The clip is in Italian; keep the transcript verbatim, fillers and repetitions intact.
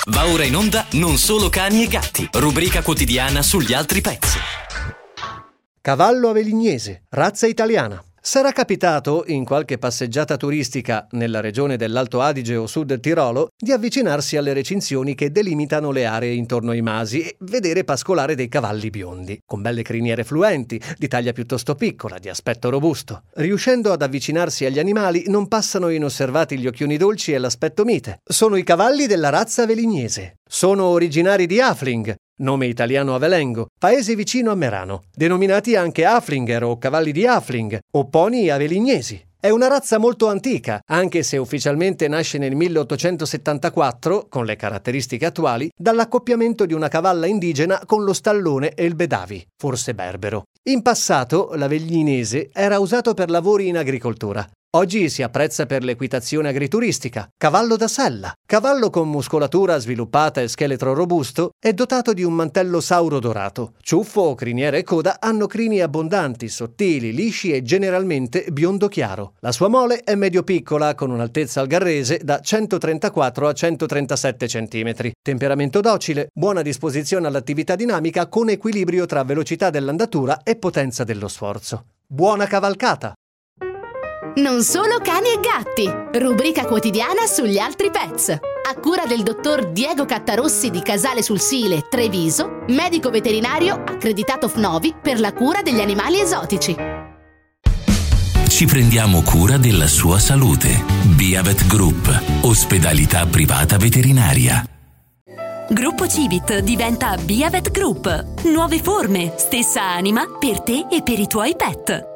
Va ora in onda Non solo cani e gatti, rubrica quotidiana sugli altri pets. Cavallo avelignese, razza italiana. Sarà capitato, in qualche passeggiata turistica nella regione dell'Alto Adige o Sud Tirolo, di avvicinarsi alle recinzioni che delimitano le aree intorno ai masi e vedere pascolare dei cavalli biondi, con belle criniere fluenti, di taglia piuttosto piccola, di aspetto robusto. Riuscendo ad avvicinarsi agli animali, non passano inosservati gli occhioni dolci e l'aspetto mite. Sono i cavalli della razza avelignese. Sono originari di Hafling, nome italiano avelengo, paese vicino a Merano, denominati anche Haflinger o cavalli di Hafling o pony avelignesi. È una razza molto antica, anche se ufficialmente nasce nel milleottocentosettantaquattro, con le caratteristiche attuali, dall'accoppiamento di una cavalla indigena con lo stallone e il bedavi, forse berbero. In passato l'avelignese era usato per lavori in agricoltura. Oggi si apprezza per l'equitazione agrituristica. Cavallo da sella. Cavallo con muscolatura sviluppata e scheletro robusto, è dotato di un mantello sauro dorato. Ciuffo o criniera e coda hanno crini abbondanti, sottili, lisci e generalmente biondo chiaro. La sua mole è medio-piccola, con un'altezza al garrese da centotrentaquattro a centotrentasette centimetri. Temperamento docile, buona disposizione all'attività dinamica con equilibrio tra velocità dell'andatura e potenza dello sforzo. Buona cavalcata! Non solo cani e gatti, rubrica quotidiana sugli altri pets. A cura del dottor Diego Cattarossi di Casale sul Sile, Treviso, medico veterinario accreditato F N O V I per la cura degli animali esotici. Ci prendiamo cura della sua salute. Biavet Group, ospedalità privata veterinaria. Gruppo Civit diventa Biavet Group. Nuove forme, stessa anima per te e per i tuoi pet.